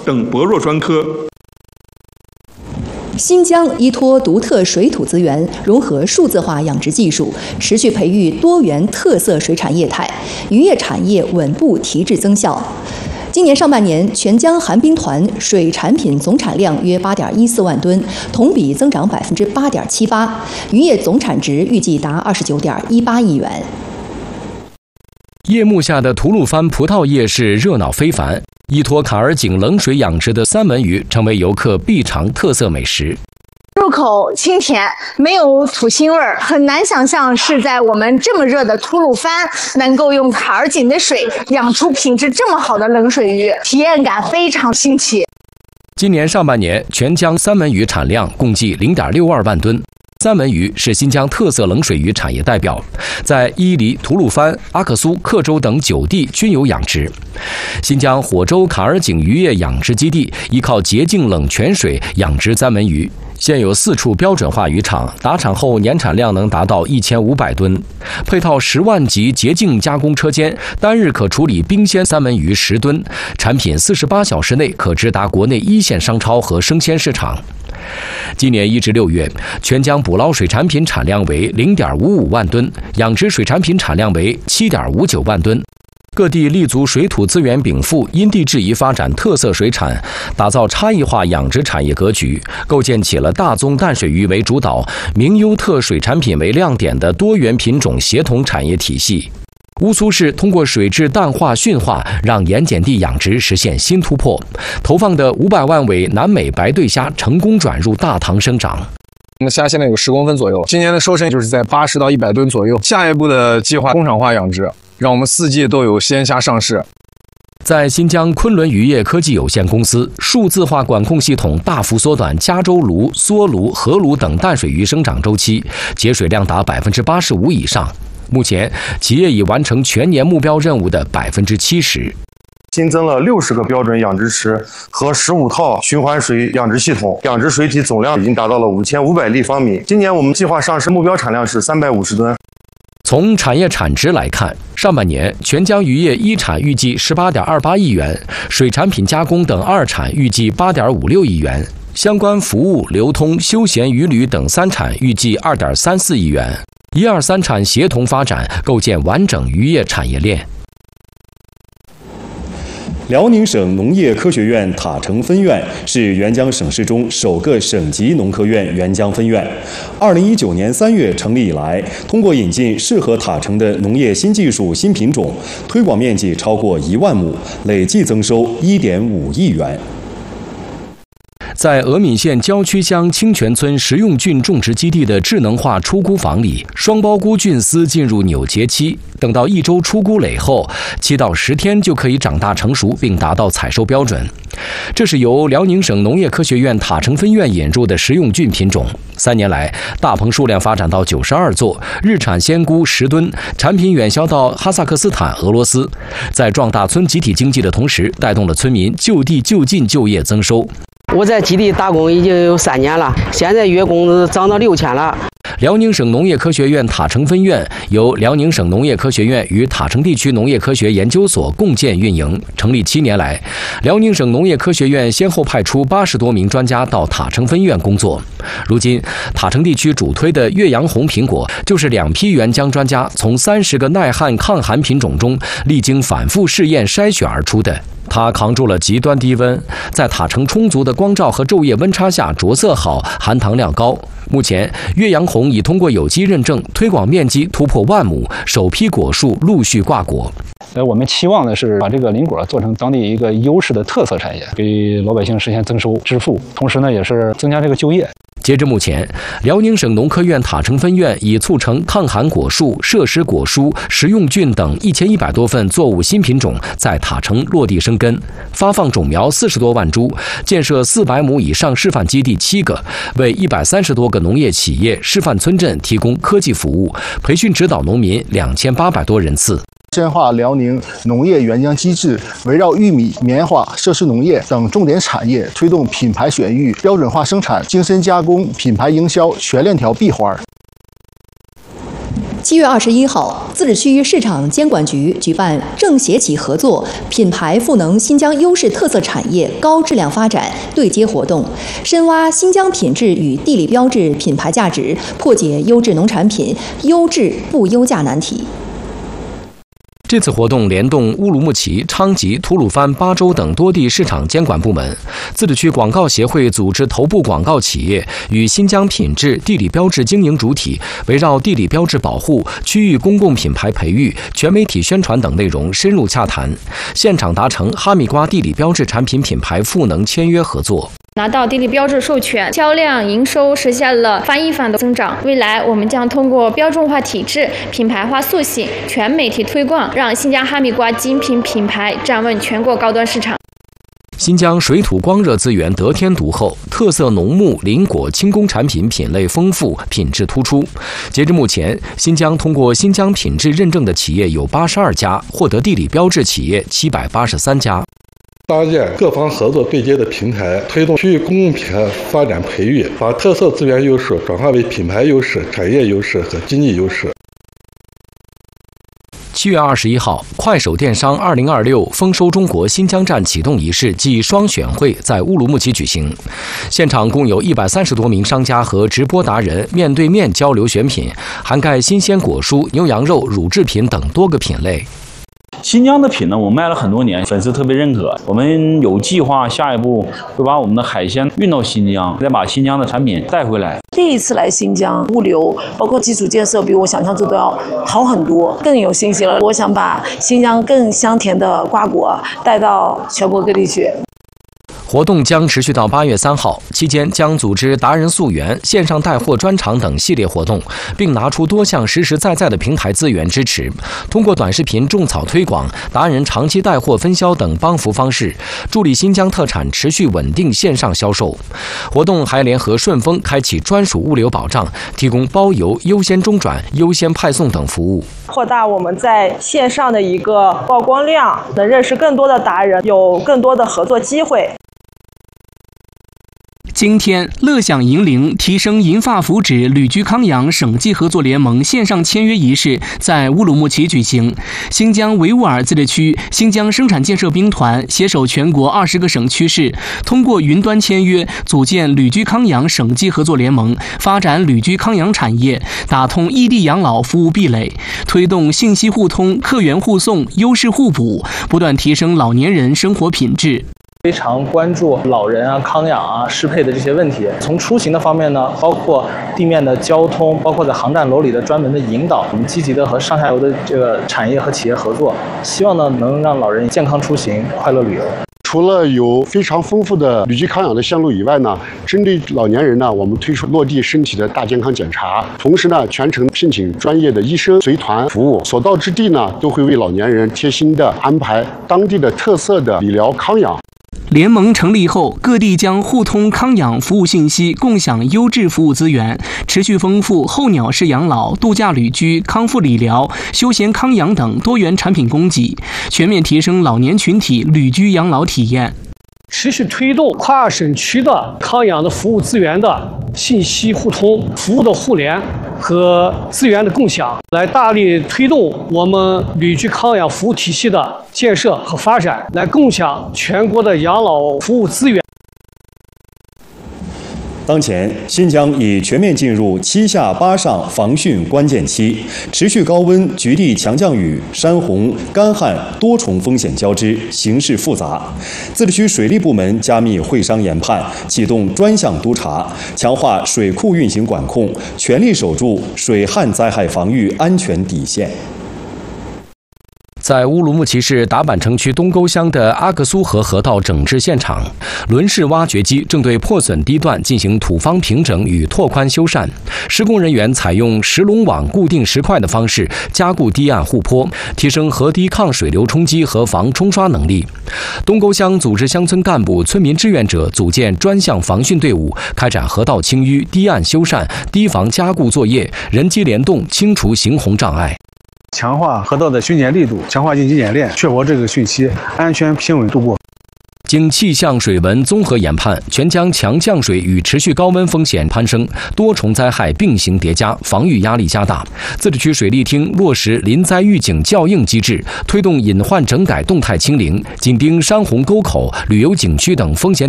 等薄弱专科。 新疆依托独特水土资源，融合数字化养殖技术，持续培育多元特色水产业态，渔业产业稳步提质增效。今年上半年，全疆寒冰团水产品总产量约8.14万吨，同比增长8.78%，渔业总产值预计达29.18亿元。 夜幕下的吐鲁番葡萄夜市热闹非凡，依托坎儿井冷水养殖的三文鱼成为游客必尝特色美食。 入口清甜，没有土腥味儿，很难想象是在我们这么热的吐鲁番能够用坎儿井的水养出品质这么好的冷水鱼，体验感非常新奇。 今年上半年，全疆三文鱼产量共计0.62万吨。三文鱼是新疆特色冷水鱼产业代表，在伊犁、吐鲁番、阿克苏、克州等9地均有养殖。新疆火州坎儿井渔业养殖基地依靠洁净冷泉水养殖三文鱼，现有4处标准化渔场，打场后年产量能达到1500吨，配套10万级洁净加工车间，单日可处理冰鲜三文鱼10吨，产品48小时内可直达国内1线商超和生鲜市场。今年1至6月，全疆捕捞水产品产量为0.55万吨，养殖水产品产量为7.59万吨。各地立足水土资源禀赋，因地制宜发展特色水产，打造差异化养殖产业格局，构建起了大宗淡水鱼为主导、名优特水产品为亮点的多元品种协同产业体系。乌苏市通过水质淡化驯化，让盐碱地养殖实现新突破，投放的500万尾南美白对虾成功转入大塘生长。 我们虾现在有10公分左右，今年的收成就是在80到100吨左右。下一步的计划工厂化养殖，让我们4季都有鲜虾上市。 在新疆昆仑渔业科技有限公司，数字化管控系统大幅缩短加州鲈、梭鲈、河鲈等淡水鱼生长周期，节水量达85%以上。目前，企业已完成全年目标任务的70%。 新增了60个标准养殖池和15套循环水养殖系统，养殖水体总量已经达到了5500立方米。今年我们计划上市目标产量是350吨。 从产业产值来看，上半年全疆渔业一产预计18.28亿元，水产品加工等二产预计8.56亿元，相关服务、流通、休闲渔旅等三产预计2.34亿元。1、2、3产协同发展，构建完整渔业产业链。 辽宁省农业科学院塔城分院是援疆省市中首个省级农科院援疆分院。2019年3月成立以来，通过引进适合塔城的农业新技术、新品种，推广面积超过1万亩，累计增收1.5亿元。 在峨岷县郊区乡清泉村食用菌种植基地的智能化出菇房里，双苞菇菌丝进入扭结期，等到1周出菇蕾后，7到10天就可以长大成熟，并达到采收标准。这是由辽宁省农业科学院塔城分院引入的食用菌品种。3年来，大棚数量发展到92座，日产鲜菇10吨，产品远销到哈萨克斯坦、俄罗斯。在壮大村集体经济的同时，带动了村民就地就近就业增收。 我在基地打工已经有3年了，现在月工资涨到6000了。 辽宁省农业科学院塔城分院由辽宁省农业科学院与塔城地区农业科学研究所共建运营。成立7年来，辽宁省农业科学院先后派出80多名专家到塔城分院工作。如今，塔城地区主推的岳阳红苹果就是2批援疆专家从30个耐旱抗寒品种中历经反复试验筛选而出的。它扛住了极端低温，在塔城充足的光照和昼夜温差下着色好，含糖量高。目前，岳阳红已通过有机认证，推广面积突破1万亩，首批果树陆续挂果。 我们期望的是把这个林果做成当地一个优势的特色产业，给老百姓实现增收致富，同时呢，也是增加这个就业。 截至目前，辽宁省农科院塔城分院已促成抗寒果树、设施果蔬、食用菌等1100多份作物新品种在塔城落地生根，发放种苗40多万株，建设400亩以上示范基地7个，为130多个农业企业、示范村镇提供科技服务，培训指导农民2800多人次。 深化辽宁农业援疆机制，围绕玉米、棉花、设施农业等重点产业，推动品牌选育、标准化生产、精深加工、品牌营销全链条闭环。 7月21号，自治区市场监管局举办政协企合作品牌赋能新疆优势特色产业高质量发展对接活动，深挖新疆品质与地理标志品牌价值，破解优质农产品优质不优价难题。 这次活动联动乌鲁木齐、昌吉、吐鲁番8州等多地市场监管部门，自治区广告协会组织头部广告企业与新疆品质地理标志经营主体，围绕地理标志保护、区域公共品牌培育、全媒体宣传等内容深入洽谈，现场达成哈密瓜地理标志产品品牌赋能签约合作。 拿到地理标志授权，销量、营收实现了翻一番的增长。未来我们将通过标准化体制、品牌化塑形、全媒体推广，让新疆哈密瓜精品品牌站稳全国高端市场。 新疆水土光热资源得天独厚，特色农牧、林果、轻工产品品类丰富，品质突出。截至目前，新疆通过新疆品质认证的企业有82家，获得地理标志企业783家。 搭建各方合作对接的平台，推动区域公共品牌发展培育，把特色资源优势转化为品牌优势、产业优势和经济优势。 7月21号，快手电商2026丰收中国新疆站启动仪式暨双选会在乌鲁木齐举行，现场共有130多名商家和直播达人面对面交流选品，涵盖新鲜果蔬、牛羊肉、乳制品等多个品类。 新疆的品呢，我们卖了很多年，粉丝特别认可。我们有计划下一步会把我们的海鲜运到新疆，再把新疆的产品带回来。 第一次来新疆，物流包括基础建设比我想象中都要好很多，更有信心了。我想把新疆更香甜的瓜果带到全国各地去。 活动将持续到8月3号，期间将组织达人溯源、线上带货专场等系列活动，并拿出多项实实在在的平台资源支持，通过短视频种草推广、达人长期带货分销等帮扶方式，助力新疆特产持续稳定线上销售。活动还联合顺丰开启专属物流保障，提供包邮、优先中转、优先派送等服务， 扩大我们在线上的一个曝光量，能认识更多的达人，有更多的合作机会。 今天，乐享银龄提升银发福祉旅居康养省际合作联盟线上签约仪式在乌鲁木齐举行。新疆维吾尔自治区新疆生产建设兵团携手全国20个省区市，通过云端签约，组建旅居康养省际合作联盟，发展旅居康养产业，打通异地养老服务壁垒，推动信息互通、客源互送、优势互补，不断提升老年人生活品质。 非常关注老人啊、康养啊、适配的这些问题。从出行的方面呢，包括地面的交通，包括在航站楼里的专门的引导，我们积极的和上下游的这个产业和企业合作，希望呢能让老人健康出行、快乐旅游。 除了有非常丰富的旅居康养的线路以外呢，针对老年人呢，我们推出落地身体的大健康检查，同时呢，全程聘请专业的医生随团服务，所到之地呢，都会为老年人贴心的安排当地的特色的理疗康养。 联盟成立后，各地将互通康养服务信息，共享优质服务资源，持续丰富候鸟式养老、度假旅居、康复理疗、休闲康养等多元产品供给，全面提升老年群体旅居养老体验。 持续推动跨省区的康养的服务资源的信息互通、服务的互联和资源的共享，来大力推动我们旅居康养服务体系的建设和发展，来共享全国的养老服务资源。 当前，新疆已全面进入7下8上防汛关键期，持续高温、局地强降雨、山洪、干旱多重风险交织，形势复杂。自治区水利部门加密会商研判，启动专项督查，强化水库运行管控，全力守住水旱灾害防御安全底线。 在乌鲁木齐市达坂城区东沟乡的阿克苏河河道整治现场，轮式挖掘机正对破损地段进行土方平整与拓宽修缮。施工人员采用石龙网固定石块的方式加固堤岸护坡，提升河堤抗水流冲击和防冲刷能力。东沟乡组织乡村干部、村民志愿者组建专项防汛队伍，开展河道清淤、堤岸修缮、堤防加固作业，人机联动清除行洪障碍。 强化河道的巡检力度，强化应急演练，确保这个汛期安全平稳度过。 经气象水文综合研判，全江强降水与持续高温风险攀升，多重灾害并行叠加，防御压力加大。自治区水利厅落实临灾预警校应机制，推动隐患整改动态清零，紧盯山洪沟口、旅游景区等风险